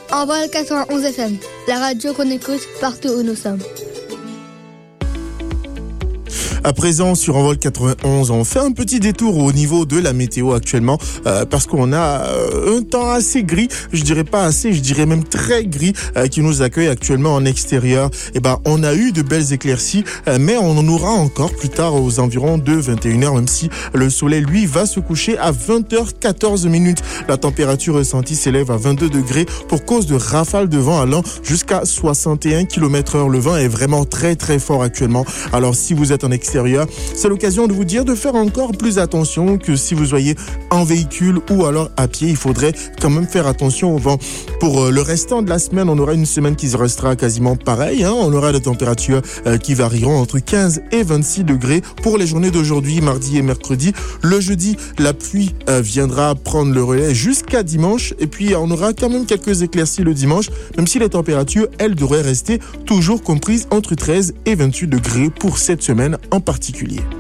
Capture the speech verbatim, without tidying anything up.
Envol quatre-vingt-onze F M, la radio qu'on écoute partout où nous sommes. À présent, sur Envol quatre-vingt-onze, on fait un petit détour au niveau de la météo actuellement euh, parce qu'on a euh, un temps assez gris, je dirais pas assez, je dirais même très gris euh, qui nous accueille actuellement en extérieur. Et ben, on a eu de belles éclaircies, euh, mais on en aura encore plus tard aux environs de vingt et une heures, même si le soleil, lui, va se coucher à vingt heures quatorze minutes. La température ressentie s'élève à vingt-deux degrés pour cause de rafales de vent allant jusqu'à soixante et un kilomètres heure. Le vent est vraiment très très fort actuellement. Alors, si vous êtes en extérieur, c'est l'occasion de vous dire de faire encore plus attention que si vous soyez en véhicule ou alors à pied. Il faudrait quand même faire attention au vent. Pour le restant de la semaine, on aura une semaine qui restera quasiment pareille. Hein. On aura des températures euh, qui varieront entre quinze et vingt-six degrés pour les journées d'aujourd'hui, mardi et mercredi. Le jeudi, la pluie euh, viendra prendre le relais jusqu'à dimanche. Et puis, on aura quand même quelques éclaircies le dimanche, même si les températures, elles, devraient rester toujours comprises entre treize et vingt-huit degrés pour cette semaine en particulier.